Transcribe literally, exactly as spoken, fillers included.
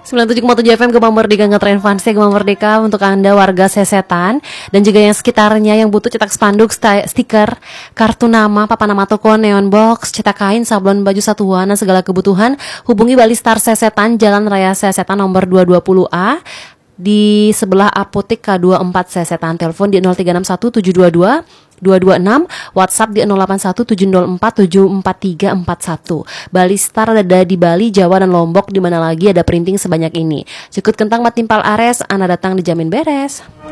sembilan puluh tujuh koma tujuh F M Gemah Merdeka ngetren Fansia Gemah Merdeka untuk Anda warga Sesetan dan juga yang sekitarnya yang butuh cetak spanduk, sta- stiker, kartu nama, papan nama toko, neon box, cetak kain, sablon baju satuan dan segala kebutuhan. Hubungi Balistar Sesetan, Jalan Raya Sesetan nomor dua ratus dua puluh A di sebelah apotek K dua puluh empat Sesetan. Telepon di nol tiga enam satu tujuh dua dua dua dua enam, WhatsApp di nol delapan satu tujuh nol empat tujuh empat tiga empat satu. Balistar ada di Bali, Jawa dan Lombok, di mana lagi ada printing sebanyak ini. Cekut kentang matimpal ares, Anda datang dijamin beres.